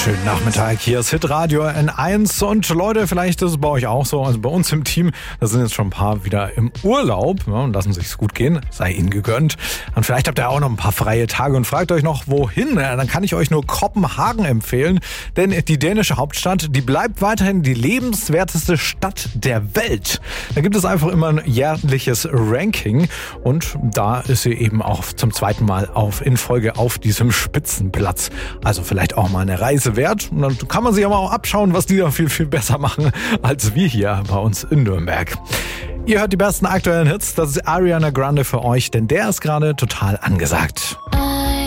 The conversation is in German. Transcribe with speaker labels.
Speaker 1: Schönen Nachmittag, hier ist Hitradio N1 und Leute, vielleicht ist es bei euch auch so, also bei uns im Team, da sind jetzt schon ein paar wieder im Urlaub, und lassen sich's gut gehen, sei ihnen gegönnt. Und vielleicht habt ihr auch noch ein paar freie Tage und fragt euch noch, wohin? Dann kann ich euch nur Kopenhagen empfehlen, denn die dänische Hauptstadt, die bleibt weiterhin die lebenswerteste Stadt der Welt. Da gibt es einfach immer ein jährliches Ranking und da ist sie eben auch zum zweiten Mal in Folge auf diesem Spitzenplatz. Also vielleicht auch mal eine Reise wert. Und dann kann man sich aber auch abschauen, was die da viel, viel besser machen als wir hier bei uns in Nürnberg. Ihr hört die besten aktuellen Hits. Das ist Ariana Grande für euch, denn der ist gerade total angesagt.